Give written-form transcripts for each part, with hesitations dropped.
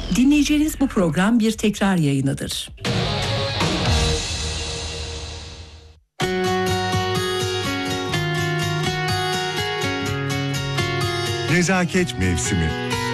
Dinleyeceğiniz bu program bir tekrar yayınıdır. Nezaket Mevsimi.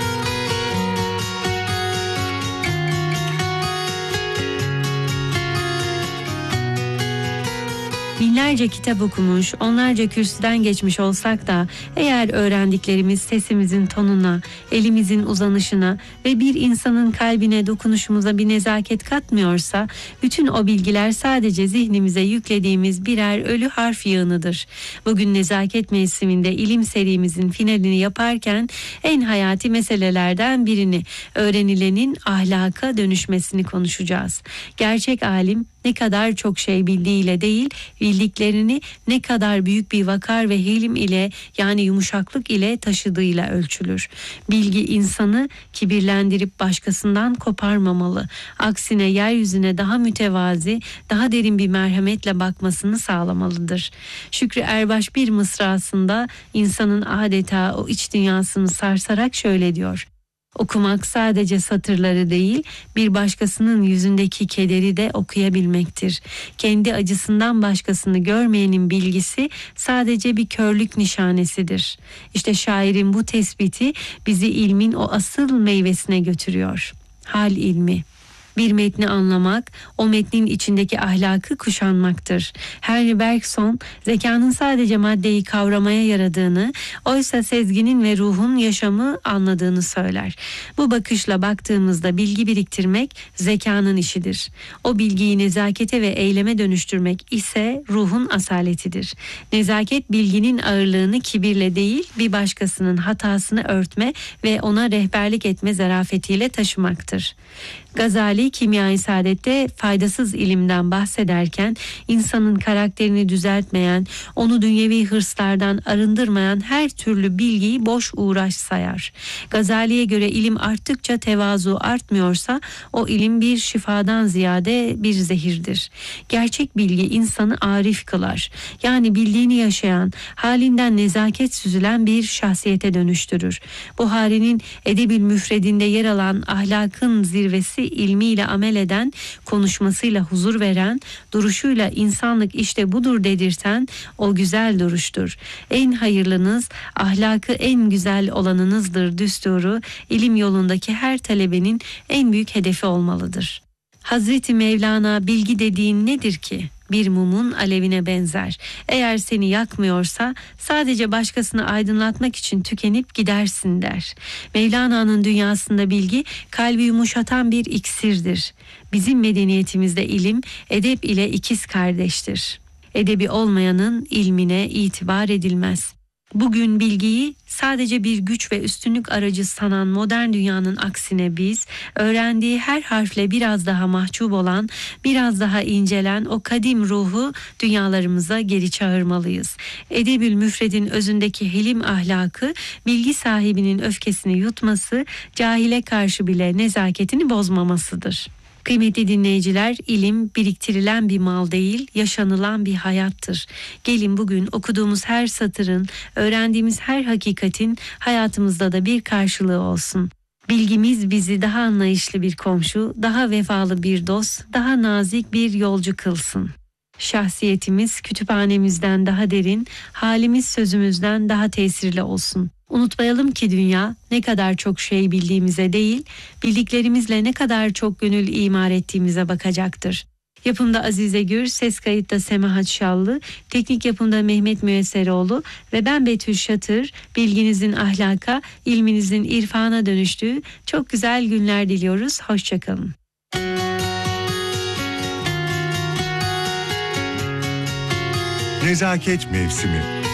Binlerce kitap okumuş, onlarca kürsüden geçmiş olsak da eğer öğrendiklerimiz sesimizin tonuna, elimizin uzanışına ve bir insanın kalbine dokunuşumuza bir nezaket katmıyorsa, bütün o bilgiler sadece zihnimize yüklediğimiz birer ölü harf yığınıdır. Bugün Nezaket Mevsimi'nde ilim serimizin finalini yaparken en hayati meselelerden birini, öğrenilenin ahlaka dönüşmesini konuşacağız. Gerçek alim ne kadar çok şey bildiğiyle değil, bildiklerini ne kadar büyük bir vakar ve hilim ile, yani yumuşaklık ile taşıdığıyla ölçülür. Bilgi insanı kibirlendirip başkasından koparmamalı. Aksine yeryüzüne daha mütevazi, daha derin bir merhametle bakmasını sağlamalıdır. Şükrü Erbaş bir mısrasında insanın adeta o iç dünyasını sarsarak şöyle diyor: okumak sadece satırları değil, bir başkasının yüzündeki kederi de okuyabilmektir. Kendi acısından başkasını görmeyenin bilgisi sadece bir körlük nişanesidir. İşte şairin bu tespiti bizi ilmin o asıl meyvesine götürüyor. Hal ilmi. Bir metni anlamak, o metnin içindeki ahlakı kuşanmaktır. Henry Bergson, zekanın sadece maddeyi kavramaya yaradığını, oysa sezginin ve ruhun yaşamı anladığını söyler. Bu bakışla baktığımızda bilgi biriktirmek zekanın işidir. O bilgiyi nezakete ve eyleme dönüştürmek ise ruhun asaletidir. Nezaket, bilginin ağırlığını kibirle değil, bir başkasının hatasını örtme ve ona rehberlik etme zarafetiyle taşımaktır. Gazali Kimya-i Saadet'te faydasız ilimden bahsederken insanın karakterini düzeltmeyen, onu dünyevi hırslardan arındırmayan her türlü bilgiyi boş uğraş sayar. Gazali'ye göre ilim arttıkça tevazu artmıyorsa o ilim bir şifadan ziyade bir zehirdir. Gerçek bilgi insanı arif kılar. Yani bildiğini yaşayan, halinden nezaket süzülen bir şahsiyete dönüştürür. Buhari'nin Edeb-ül Müfredinde yer alan ahlakın zirvesi ilmiyle amel eden, konuşmasıyla huzur veren, duruşuyla insanlık işte budur dedirten o güzel duruştur. En hayırlınız, ahlakı en güzel olanınızdır düsturu, ilim yolundaki her talebenin en büyük hedefi olmalıdır. Hazreti Mevlana, bilgi dediğin nedir ki? Bir mumun alevine benzer. Eğer seni yakmıyorsa sadece başkasını aydınlatmak için tükenip gidersin der. Mevlana'nın dünyasında bilgi kalbi yumuşatan bir iksirdir. Bizim medeniyetimizde ilim edep ile ikiz kardeştir. Edebi olmayanın ilmine itibar edilmez. Bugün bilgiyi sadece bir güç ve üstünlük aracı sanan modern dünyanın aksine biz, öğrendiği her harfle biraz daha mahcup olan, biraz daha incelen o kadim ruhu dünyalarımıza geri çağırmalıyız. Edeb-ül Müfred'in özündeki hilim ahlakı, bilgi sahibinin öfkesini yutması, cahile karşı bile nezaketini bozmamasıdır. Kıymetli dinleyiciler, ilim biriktirilen bir mal değil, yaşanılan bir hayattır. Gelin bugün okuduğumuz her satırın, öğrendiğimiz her hakikatin hayatımızda da bir karşılığı olsun. Bilgimiz bizi daha anlayışlı bir komşu, daha vefalı bir dost, daha nazik bir yolcu kılsın. Şahsiyetimiz kütüphanemizden daha derin, halimiz sözümüzden daha tesirli olsun. Unutmayalım ki dünya ne kadar çok şey bildiğimize değil, bildiklerimizle ne kadar çok gönül imar ettiğimize bakacaktır. Yapımda Azize Gür, ses kayıtta Semahat Şallı, teknik yapımda Mehmet Müesseroğlu ve ben Betül Şatır, bilginizin ahlaka, ilminizin irfana dönüştüğü çok güzel günler diliyoruz. Hoşçakalın. Nezaket Mevsimi.